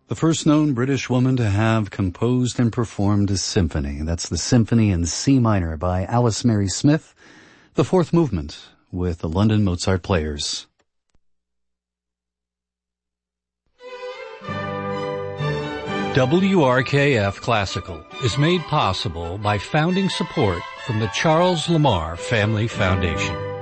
The first known British woman to have composed and performed a symphony. That's the Symphony in C minor by Alice Mary Smith, the fourth movement with the London Mozart Players. WRKF Classical is made possible by founding support from the Charles Lamar Family Foundation.